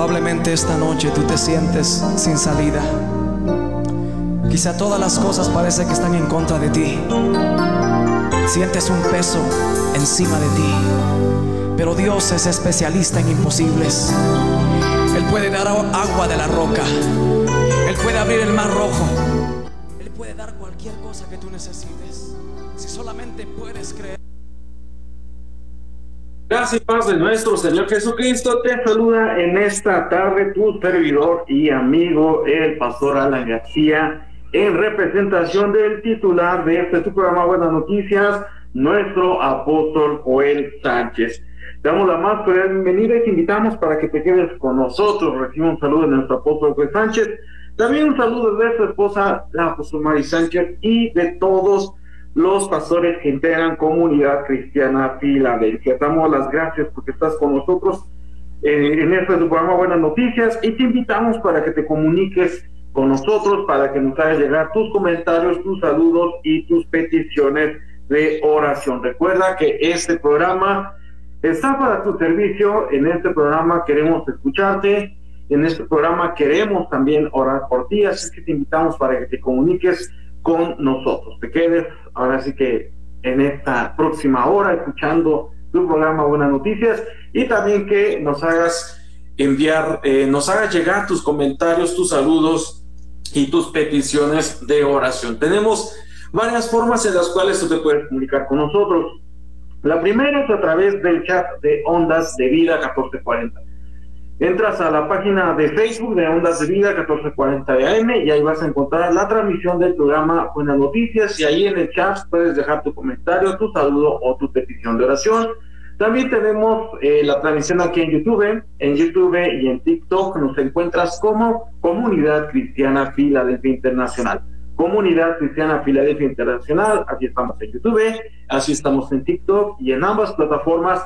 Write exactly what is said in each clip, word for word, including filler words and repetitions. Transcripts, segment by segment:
Probablemente esta noche tú te sientes sin salida. Quizá todas las cosas parece que están en contra de ti. Sientes un peso encima de ti. Pero Dios es especialista en imposibles. Él puede dar agua de la roca. Él puede abrir el mar rojo. Él puede dar cualquier cosa que tú necesites, si solamente puedes creer. Gracias y paz de nuestro Señor Jesucristo. Te saluda en esta tarde tu servidor y amigo, el pastor Alan García, en representación del titular de este tu programa Buenas Noticias, nuestro apóstol Joel Sánchez. Te damos la más cordial bienvenida y te invitamos para que te quedes con nosotros. Recibe un saludo de nuestro apóstol Joel Sánchez, también un saludo de su esposa, la apóstol Mari Sánchez, y de todos los pastores que integran Comunidad Cristiana Filadelfia. Damos las gracias porque estás con nosotros eh, en este tu programa Buenas Noticias, y te invitamos para que te comuniques con nosotros, para que nos hagas llegar tus comentarios, tus saludos y tus peticiones de oración. Recuerda que este programa está para tu servicio. En este programa queremos escucharte, en este programa queremos también orar por ti, así que te invitamos para que te comuniques con nosotros, te quedes ahora sí que en esta próxima hora escuchando tu programa Buenas Noticias, y también que nos hagas enviar, eh, nos hagas llegar tus comentarios, tus saludos y tus peticiones de oración. Tenemos varias formas en las cuales tú te puedes comunicar con nosotros. La primera es a través del chat de Ondas de Vida catorce cuarenta. Entras a la página de Facebook de Ondas de Vida catorce cuarenta de A M y ahí vas a encontrar la transmisión del programa Buenas Noticias, y ahí en el chat puedes dejar tu comentario, tu saludo o tu petición de oración. También tenemos eh, la transmisión aquí en YouTube. En YouTube y en TikTok nos encuentras como Comunidad Cristiana Filadelfia Internacional. Comunidad Cristiana Filadelfia Internacional, así estamos en YouTube, así estamos en TikTok, y en ambas plataformas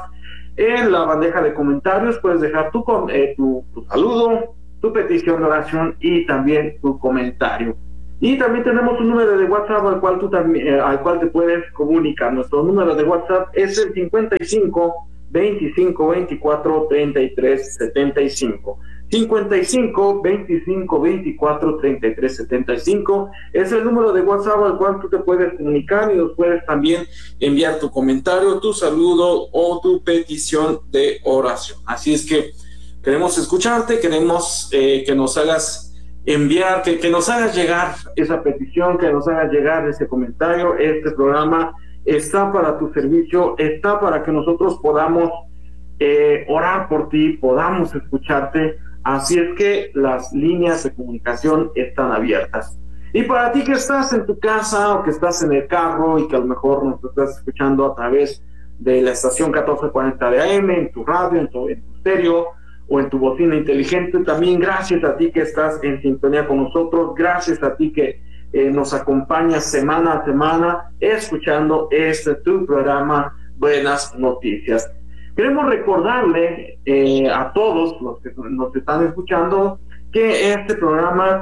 en la bandeja de comentarios puedes dejar tu, eh, tu, tu saludo, tu petición de oración y también tu comentario. Y también tenemos un número de WhatsApp al cual tú también, eh, al cual te puedes comunicar. Nuestro número de WhatsApp es el cincuenta y cinco, veinticinco, veinticuatro, treinta y tres, setenta y cinco. cincuenta y cinco, veinticinco, veinticuatro, treinta y tres, setenta y cinco es el número de WhatsApp al cual tú te puedes comunicar, y nos puedes también enviar tu comentario, tu saludo o tu petición de oración. Así es que queremos escucharte, queremos eh, que nos hagas enviar, que, que nos hagas llegar esa petición, que nos hagas llegar ese comentario. Este programa está para tu servicio, está para que nosotros podamos eh, orar por ti, podamos escucharte. Así es que las líneas de comunicación están abiertas. Y para ti que estás en tu casa o que estás en el carro y que a lo mejor nos estás escuchando a través de la estación catorce cuarenta de A M, en tu radio, en tu, en tu estéreo o en tu bocina inteligente, también gracias a ti que estás en sintonía con nosotros, gracias a ti que eh, nos acompañas semana a semana escuchando este tu programa Buenas Noticias. Queremos recordarle eh, a todos los que nos están escuchando que este programa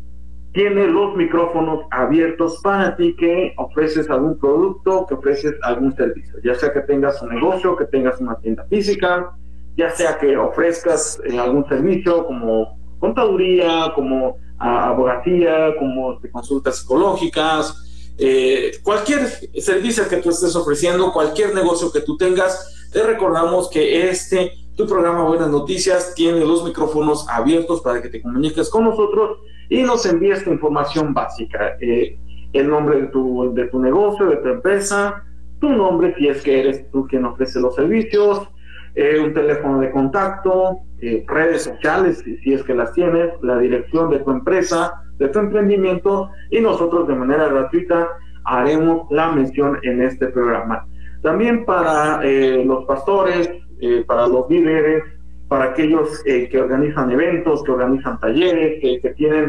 tiene los micrófonos abiertos para ti que ofreces algún producto, que ofreces algún servicio, ya sea que tengas un negocio, que tengas una tienda física, ya sea que ofrezcas eh, algún servicio como contaduría, como a, abogacía, como de consultas psicológicas, eh, cualquier servicio que tú estés ofreciendo, cualquier negocio que tú tengas. Te recordamos que este, tu programa Buenas Noticias, tiene los micrófonos abiertos para que te comuniques con nosotros y nos envíes tu información básica, eh, el nombre de tu, de tu negocio, de tu empresa, tu nombre si es que eres tú quien ofrece los servicios, eh, un teléfono de contacto, eh, redes sociales si, si es que las tienes, la dirección de tu empresa, de tu emprendimiento, y nosotros de manera gratuita haremos la mención en este programa. También para eh, los pastores, eh, para los líderes, para aquellos eh, que organizan eventos, que organizan talleres, que, que tienen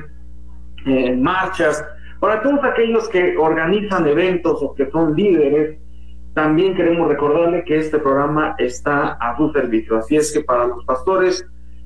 eh, marchas, para todos aquellos que organizan eventos o que son líderes, también queremos recordarle que este programa está a su servicio. Así es que para los pastores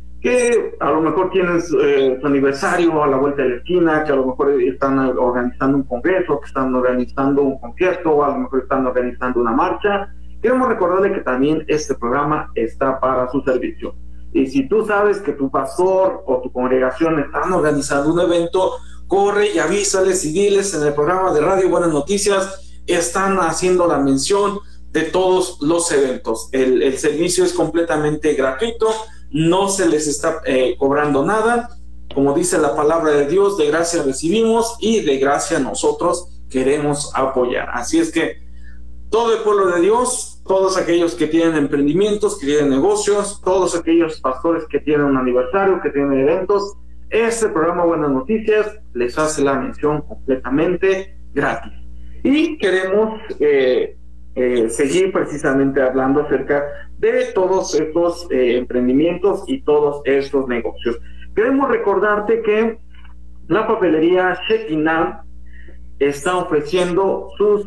que a lo mejor tienen eh, su aniversario a la vuelta de la esquina, que a lo mejor están organizando un congreso, que están organizando un concierto, o a lo mejor están organizando una marcha, queremos recordarle que también este programa está para su servicio. Y si tú sabes que tu pastor o tu congregación están organizando un evento, corre y avísales y diles en el programa de Radio Buenas Noticias, están haciendo la mención de todos los eventos. El, el servicio es completamente gratuito, no se les está eh, cobrando nada. Como dice la palabra de Dios, de gracia recibimos y de gracia nosotros queremos apoyar. Así es que todo el pueblo de Dios, todos aquellos que tienen emprendimientos, que tienen negocios, todos aquellos pastores que tienen un aniversario, que tienen eventos, este programa Buenas Noticias les hace la mención completamente gratis. Y queremos eh, eh, seguir precisamente hablando acerca de todos estos eh, emprendimientos y todos estos negocios. Queremos recordarte que la papelería Shekinah está ofreciendo sus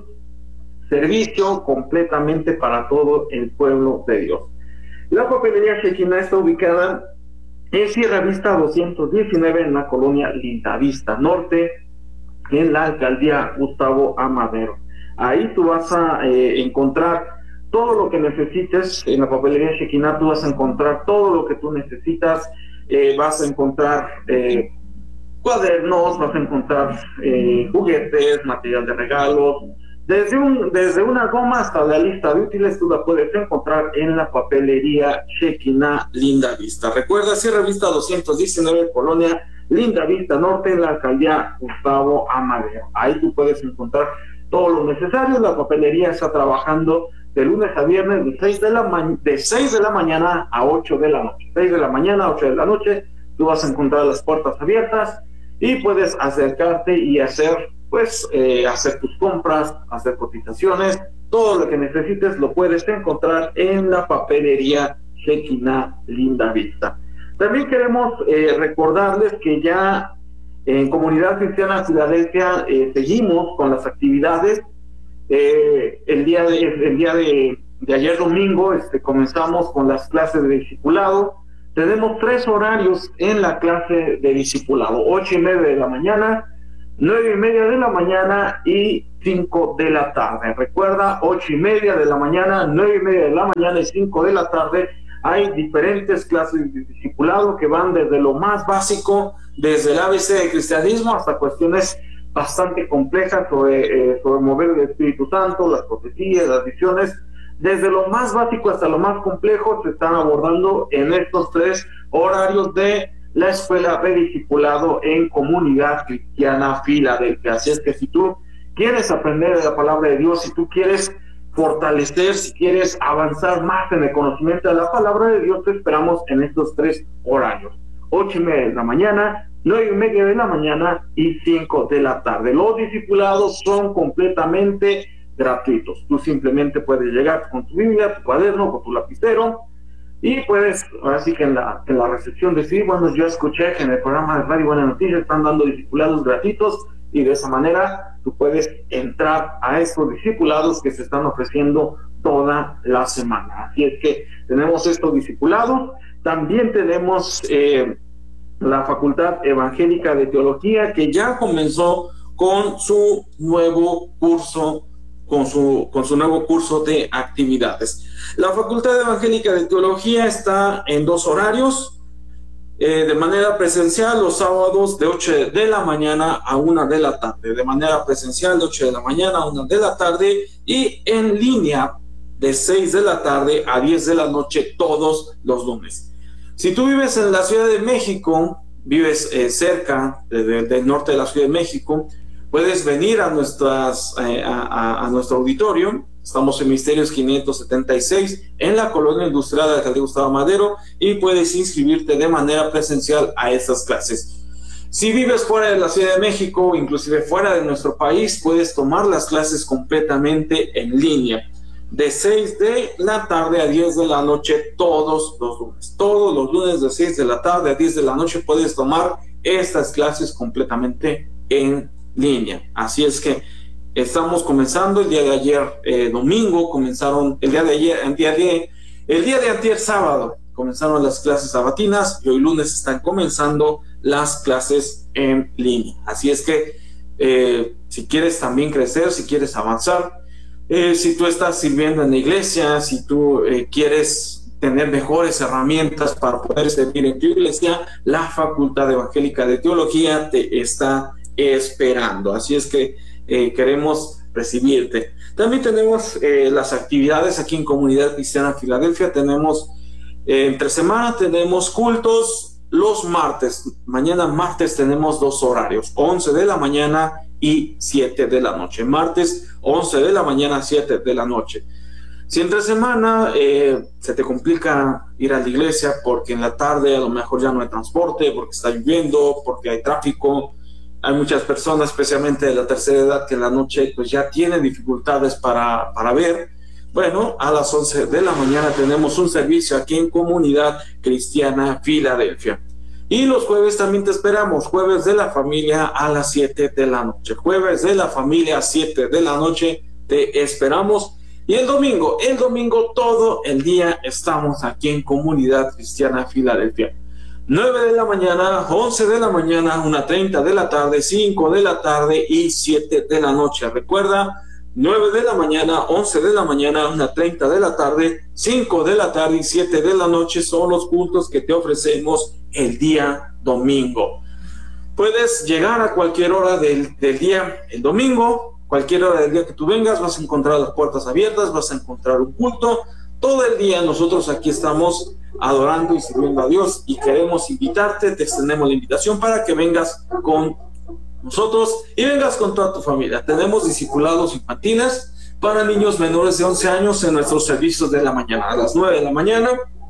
servicio completamente para todo el pueblo de Dios. La papelería Shekinah está ubicada en Sierra Vista doscientos diecinueve en la colonia Lindavista Norte, en la alcaldía Gustavo Amadero. Ahí tú vas a eh, encontrar todo lo que necesites. En la papelería Shekinah tú vas a encontrar todo lo que tú necesitas. Eh, vas a encontrar eh, cuadernos, vas a encontrar eh, juguetes, material de regalos. Desde, un, desde una goma hasta la lista de útiles tú la puedes encontrar en la papelería Shekinah Lindavista. Recuerda, Sierra Vista doscientos diecinueve, colonia Lindavista Norte, en la alcaldía Gustavo Amadero. Ahí tú puedes encontrar todo lo necesario. La papelería está trabajando de lunes a viernes de seis de la, ma- de seis de la mañana a ocho de la noche. seis de la mañana a ocho de la noche tú vas a encontrar las puertas abiertas y puedes acercarte y hacer pues eh, hacer tus compras, hacer cotizaciones, todo lo que necesites lo puedes encontrar en la papelería Shekinah Lindavista. También queremos eh, recordarles que ya en Comunidad Cristiana Filadelfia eh, seguimos con las actividades. Eh, el día de, el día de, de ayer domingo este, comenzamos con las clases de discipulado. Tenemos tres horarios en la clase de discipulado: ocho y media de la mañana, nueve y media de la mañana y cinco de la tarde. Recuerda, ocho y media de la mañana, nueve y media de la mañana y cinco de la tarde. Hay diferentes clases de discipulado que van desde lo más básico, desde el A B C del cristianismo, hasta cuestiones bastante complejas sobre, eh, sobre mover el Espíritu Santo, las profecías, las visiones. Desde lo más básico hasta lo más complejo se están abordando en estos tres horarios de la Escuela de Discipulado en Comunidad Cristiana Filadelfia. Así es que si tú quieres aprender de la palabra de Dios, si tú quieres fortalecer, si quieres avanzar más en el conocimiento de la palabra de Dios, te esperamos en estos tres horarios: ocho y media de la mañana, nueve y media de la mañana y cinco de la tarde. Los discipulados son completamente gratuitos. Tú simplemente puedes llegar con tu Biblia, tu cuaderno, con tu lapicero, y puedes, así que en la, en la recepción decir, bueno, yo escuché que en el programa de Radio Buenas Noticias están dando discipulados gratuitos, y de esa manera tú puedes entrar a esos discipulados que se están ofreciendo toda la semana. Así es que tenemos estos discipulados. También tenemos eh, la Facultad Evangélica de Teología, que ya comenzó con su nuevo curso con su, con su nuevo curso de actividades. La Facultad Evangélica de Teología está en dos horarios, eh, de manera presencial los sábados de ocho de la mañana a una de la tarde, de manera presencial de ocho de la mañana a una de la tarde, y en línea de seis de la tarde a diez de la noche todos los lunes. Si tú vives en la Ciudad de México, vives eh, cerca de, de, del norte de la Ciudad de México, puedes venir a, nuestras, eh, a, a, a nuestro auditorio. Estamos en Misterios quinientos setenta y seis, en la colonia industrial de la alcaldía Gustavo Amadero, y puedes inscribirte de manera presencial a estas clases. Si vives fuera de la Ciudad de México, inclusive fuera de nuestro país, puedes tomar las clases completamente en línea, de seis de la tarde a diez de la noche todos los lunes. Todos los lunes de seis de la tarde a diez de la noche puedes tomar estas clases completamente en línea. Así es que estamos comenzando el día de ayer eh, domingo, comenzaron el día de ayer, el día de, el día de antier sábado, comenzaron las clases sabatinas, y hoy lunes están comenzando las clases en línea. Así es que eh, si quieres también crecer, si quieres avanzar, eh, si tú estás sirviendo en la iglesia, si tú eh, quieres tener mejores herramientas para poder servir en tu iglesia, la Facultad Evangélica de Teología te está esperando. Así es que eh, queremos recibirte. También tenemos eh, las actividades aquí en Comunidad Cristiana Filadelfia. Tenemos eh, entre semana tenemos cultos los martes. Mañana martes tenemos dos horarios, once de la mañana y siete de la noche. Martes once de la mañana, siete de la noche. Si entre semana eh, se te complica ir a la iglesia porque en la tarde a lo mejor ya no hay transporte, porque está lloviendo, porque hay tráfico, hay muchas personas, especialmente de la tercera edad, que en la noche pues ya tienen dificultades para, para ver. Bueno, a las once de la mañana tenemos un servicio aquí en Comunidad Cristiana Filadelfia. Y los jueves también te esperamos, jueves de la familia a las siete de la noche. Jueves de la familia a siete de la noche te esperamos. Y el domingo, el domingo todo el día estamos aquí en Comunidad Cristiana Filadelfia. nueve de la mañana, once de la mañana, una treinta de la tarde, cinco de la tarde y siete de la noche. Recuerda, nueve de la mañana, once de la mañana, una treinta de la tarde, cinco de la tarde y siete de la noche son los cultos que te ofrecemos el día domingo. Puedes llegar a cualquier hora del, del día, el domingo. Cualquier hora del día que tú vengas, vas a encontrar las puertas abiertas, vas a encontrar un culto. Todo el día nosotros aquí estamos adorando y sirviendo a Dios y queremos invitarte, te extendemos la invitación para que vengas con nosotros y vengas con toda tu familia. Tenemos discipulados infantiles para niños menores de once años en nuestros servicios de la mañana. A las nueve de la mañana,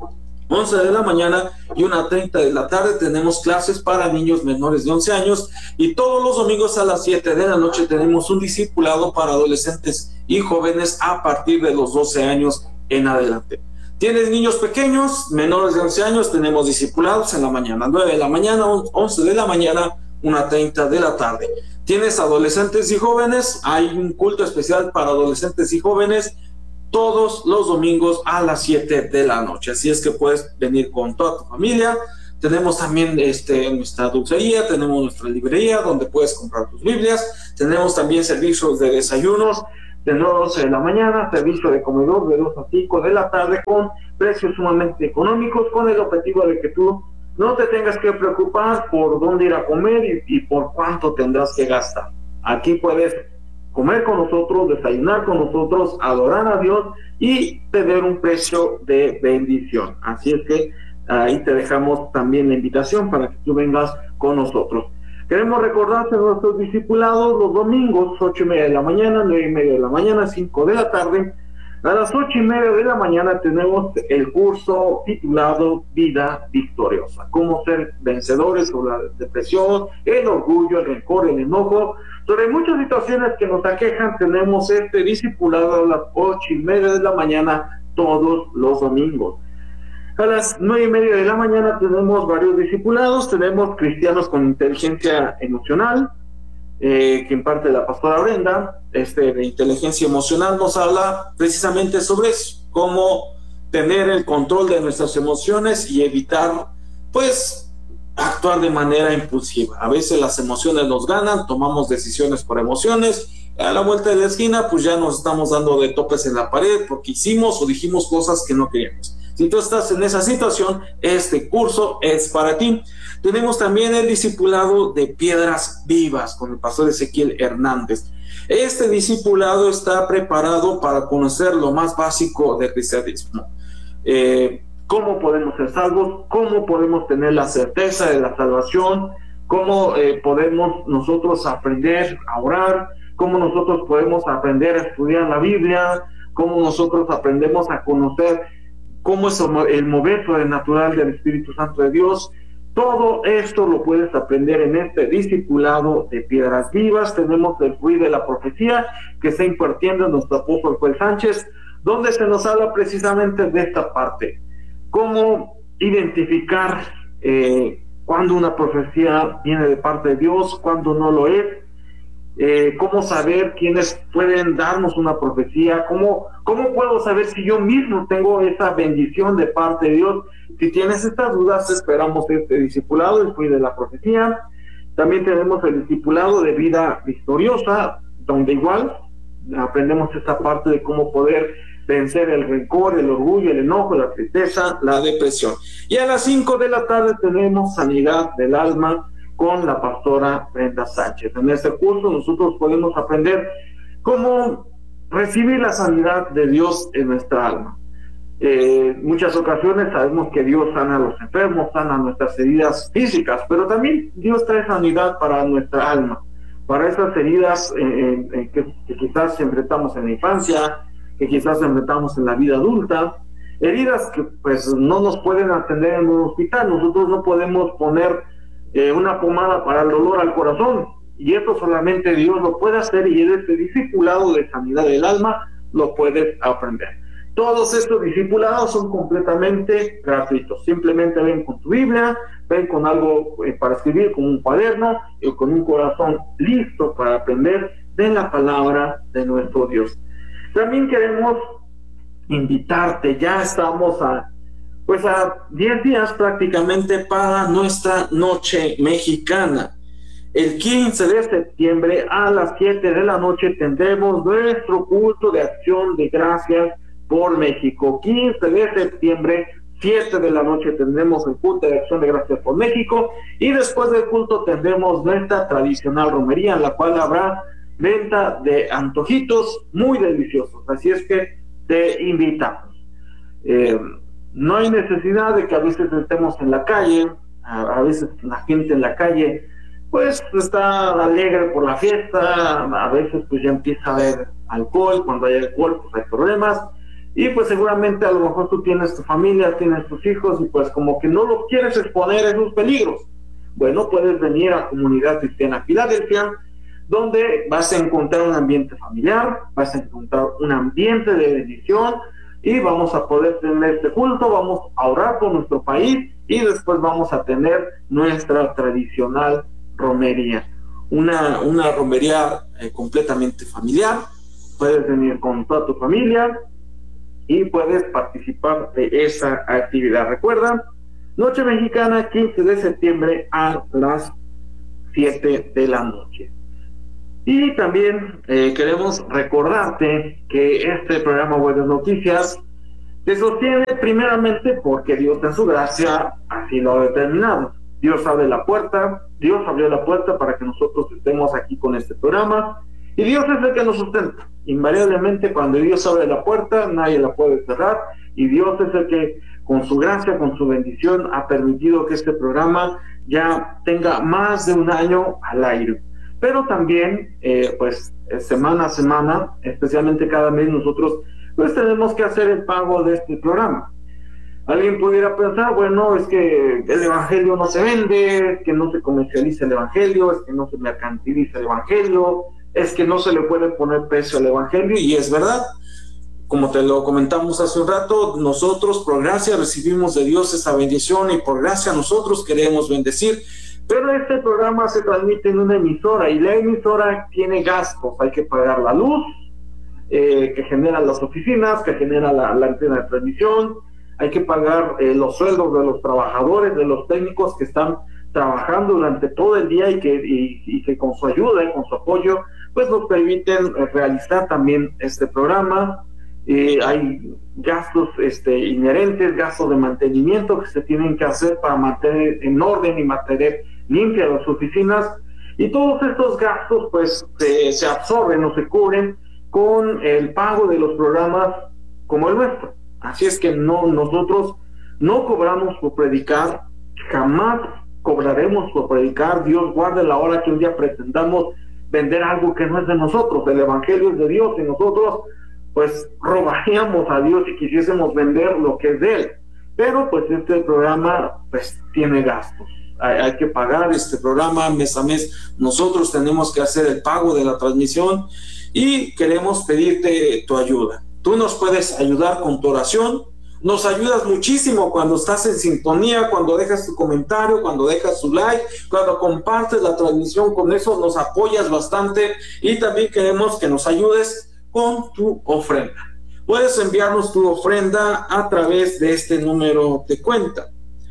once de la mañana y una treinta de la tarde tenemos clases para niños menores de once años, y todos los domingos a las siete de la noche tenemos un discipulado para adolescentes y jóvenes a partir de los doce años en adelante. Tienes niños pequeños, menores de once años, tenemos discipulados en la mañana, nueve de la mañana, once de la mañana, una treinta de la tarde. Tienes adolescentes y jóvenes, hay un culto especial para adolescentes y jóvenes todos los domingos a las siete de la noche. Así es que puedes venir con toda tu familia. Tenemos también este, nuestra dulcería, tenemos nuestra librería donde puedes comprar tus Biblias. Tenemos también servicios de desayunos de nueve a doce de la mañana, servicio de comedor de dos a cinco de la tarde con precios sumamente económicos, con el objetivo de que tú no te tengas que preocupar por dónde ir a comer y, y por cuánto tendrás que gastar. Aquí puedes comer con nosotros, desayunar con nosotros, adorar a Dios y tener un precio de bendición. Así es que ahí te dejamos también la invitación para que tú vengas con nosotros. Queremos recordarte a nuestros discipulados los domingos, ocho y media de la mañana, nueve y media de la mañana, cinco de la tarde. A las ocho y media de la mañana tenemos el curso titulado Vida Victoriosa. Cómo ser vencedores sobre la depresión, el orgullo, el rencor, el enojo. Sobre muchas situaciones que nos aquejan, tenemos este discipulado a las ocho y media de la mañana todos los domingos. A las nueve y media de la mañana tenemos varios discipulados. Tenemos cristianos con inteligencia emocional, eh, que imparte la pastora Brenda. Este de inteligencia emocional nos habla precisamente sobre eso, cómo tener el control de nuestras emociones y evitar, pues, actuar de manera impulsiva. A veces las emociones nos ganan, tomamos decisiones por emociones. A la vuelta de la esquina, pues ya nos estamos dando de topes en la pared porque hicimos o dijimos cosas que no queríamos. Si tú estás en esa situación, este curso es para ti. Tenemos también el discipulado de piedras vivas con el pastor Ezequiel Hernández. Este discipulado está preparado para conocer lo más básico del cristianismo. Eh, cómo podemos ser salvos, cómo podemos tener la certeza de la salvación, cómo eh, podemos nosotros aprender a orar, cómo nosotros podemos aprender a estudiar la Biblia, cómo nosotros aprendemos a conocer cómo es el mover sobrenatural del Espíritu Santo de Dios. Todo esto lo puedes aprender en este discipulado de piedras vivas. Tenemos el fluir de la profecía que está impartiendo nuestro apóstol Joel Sánchez, donde se nos habla precisamente de esta parte. Cómo identificar eh, cuando una profecía viene de parte de Dios, cuando no lo es. Eh, cómo saber quiénes pueden darnos una profecía, cómo, cómo puedo saber si yo mismo tengo esa bendición de parte de Dios. Si tienes estas dudas, esperamos este discipulado, el fluir de la profecía. También tenemos el discipulado de vida victoriosa, donde igual aprendemos esta parte de cómo poder vencer el rencor, el orgullo, el enojo, la tristeza, la depresión. Y a las cinco de la tarde tenemos sanidad del alma con la pastora Brenda Sánchez. En este curso nosotros podemos aprender cómo recibir la sanidad de Dios en nuestra alma. Eh, muchas ocasiones sabemos que Dios sana a los enfermos, sana nuestras heridas físicas, pero también Dios trae sanidad para nuestra alma, para esas heridas eh, eh, que, que quizás enfrentamos en la infancia, que quizás enfrentamos en la vida adulta, heridas que pues no nos pueden atender en un hospital. Nosotros no podemos poner eh, una pomada para el dolor al corazón, y esto solamente Dios lo puede hacer, y en este discipulado de sanidad del alma lo puedes aprender. Todos estos discipulados son completamente gratuitos. Simplemente ven con tu Biblia, ven con algo eh, para escribir, con un cuaderno y con un corazón listo para aprender de la palabra de nuestro Dios. También queremos invitarte, ya estamos a pues a diez días prácticamente para nuestra noche mexicana. El quince de septiembre a las siete de la noche tendremos nuestro culto de acción de gracias por México. quince de septiembre, siete de la noche tendremos el culto de acción de gracias por México, y después del culto tendremos nuestra tradicional romería, en la cual habrá venta de antojitos muy deliciosos. Así es que te invitamos. Eh, no hay necesidad de que a veces estemos en la calle. A, a veces la gente en la calle pues está alegre por la fiesta, a veces pues ya empieza a haber alcohol. Cuando hay alcohol pues hay problemas, y pues seguramente a lo mejor tú tienes tu familia, tienes tus hijos, y pues como que no los quieres exponer a esos peligros. Bueno, puedes venir a Comunidad Cristiana Filadelfia, donde vas a encontrar un ambiente familiar, vas a encontrar un ambiente de bendición, y vamos a poder tener este culto, vamos a orar por nuestro país, y después vamos a tener nuestra tradicional romería, una, una romería eh, completamente familiar. Puedes venir con toda tu familia y puedes participar de esa actividad. Recuerda, Noche Mexicana, quince de septiembre a las siete de la noche. Y también eh, queremos recordarte que este programa Buenas Noticias se sostiene primeramente porque Dios en su gracia así lo ha determinado. Dios abre la puerta, Dios abrió la puerta para que nosotros estemos aquí con este programa, y Dios es el que nos sustenta. Invariablemente, cuando Dios abre la puerta, nadie la puede cerrar, y Dios es el que, con su gracia, con su bendición, ha permitido que este programa ya tenga más de un año al aire. Pero también, eh, pues, semana a semana, especialmente cada mes, nosotros pues tenemos que hacer el pago de este programa. Alguien pudiera pensar, bueno, es que el evangelio no se vende, es que no se comercializa el evangelio, es que no se mercantiliza el evangelio, es que no se le puede poner precio al evangelio, y es verdad. Como te lo comentamos hace un rato, nosotros por gracia recibimos de Dios esa bendición, y por gracia nosotros queremos bendecir, pero este programa se transmite en una emisora, y la emisora tiene gastos. Hay que pagar la luz eh, que generan las oficinas, que genera la, la antena de transmisión. Hay que pagar eh, los sueldos de los trabajadores, de los técnicos que están trabajando durante todo el día, y que, y, y que con su ayuda y con su apoyo pues nos permiten eh, realizar también este programa. Eh, hay gastos este, inherentes, gastos de mantenimiento que se tienen que hacer para mantener en orden y mantener limpias las oficinas, y todos estos gastos pues se, se absorben o se cubren con el pago de los programas como el nuestro. Así es que no, nosotros no cobramos por predicar, jamás cobraremos por predicar. Dios guarde la hora que un día pretendamos vender algo que no es de nosotros. El evangelio es de Dios, y nosotros pues robaríamos a Dios si quisiésemos vender lo que es de Él. Pero pues este programa pues tiene gastos. Hay, hay que pagar este programa mes a mes. Nosotros tenemos que hacer el pago de la transmisión, y queremos pedirte tu ayuda. Tú nos puedes ayudar con tu oración. Nos ayudas muchísimo cuando estás en sintonía, cuando dejas tu comentario, cuando dejas tu like, cuando compartes la transmisión. Con eso nos apoyas bastante, y también queremos que nos ayudes con tu ofrenda. Puedes enviarnos tu ofrenda a través de este número de cuenta.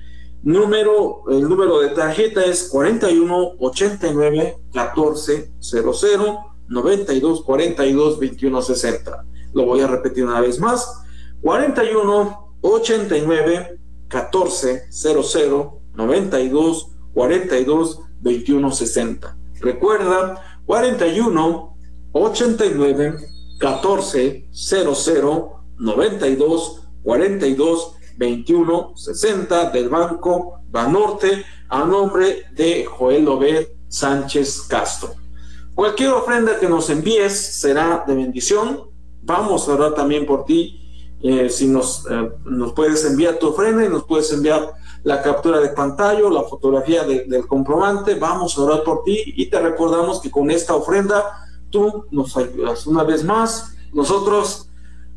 Número, el número de tarjeta es cuarenta y uno, ochenta y nueve, catorce, cero cero, noventa y dos, cuarenta y dos, veintiuno, sesenta. Lo voy a repetir una vez más: cuarenta y uno, ochenta y nueve, catorce, cero cero, noventa y dos, cuarenta y dos, veintiuno, sesenta. Recuerda, cuarenta y uno, ochenta y nueve, catorce, cero cero, noventa y dos, cuarenta y dos, veintiuno, sesenta, del Banco Banorte, a nombre de Joel Obed Sánchez Castro. Cualquier ofrenda que nos envíes será de bendición. Vamos a orar también por ti. Eh, si nos, eh, nos puedes enviar tu ofrenda y nos puedes enviar la captura de pantalla, la fotografía de, del comprobante, vamos a orar por ti y te recordamos que con esta ofrenda tú nos ayudas. Una vez más, nosotros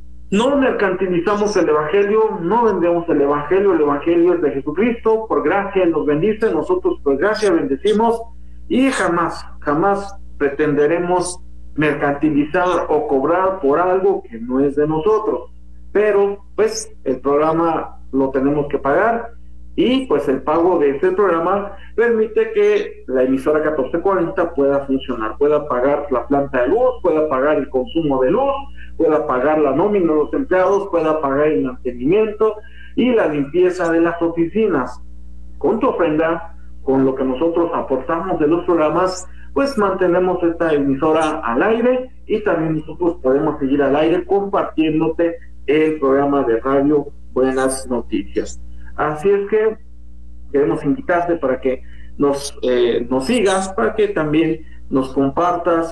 no mercantilizamos el Evangelio, no vendemos el Evangelio, el Evangelio es de Jesucristo, por gracia Él nos bendice, nosotros por gracia bendecimos y jamás, jamás pretenderemos mercantilizar o cobrar por algo que no es de nosotros, pero pues el programa lo tenemos que pagar y pues el pago de este programa permite que la emisora catorce cuarenta pueda funcionar, pueda pagar la planta de luz, pueda pagar el consumo de luz, pueda pagar la nómina de los empleados, pueda pagar el mantenimiento y la limpieza de las oficinas. Con tu ofrenda, con lo que nosotros aportamos de los programas, pues mantenemos esta emisora al aire y también nosotros podemos seguir al aire compartiéndote el programa de radio Buenas Noticias. Así es que queremos invitarte para que nos, eh, nos sigas, para que también nos compartas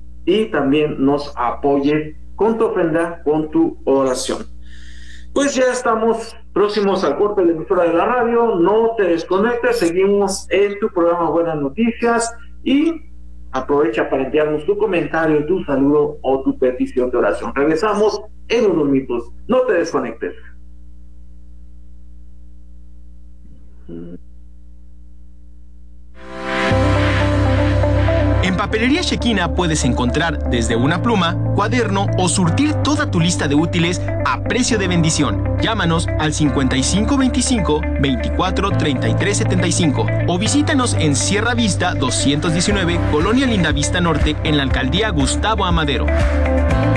y también nos apoyes con tu ofrenda, con tu oración. Pues ya estamos próximos al corte de la emisora de la radio. No te desconectes, seguimos en tu programa Buenas Noticias y aprovecha para enviarnos tu comentario, tu saludo o tu petición de oración. Regresamos en unos minutos. No te desconectes. En Papelería Shekina puedes encontrar desde una pluma, cuaderno o surtir toda tu lista de útiles a precio de bendición. Llámanos al cincuenta y cinco veinticinco, veinticuatro, treinta y tres setenta y cinco o visítanos en Sierra Vista doscientos diecinueve, Colonia Lindavista Norte, en la Alcaldía Gustavo Amadero.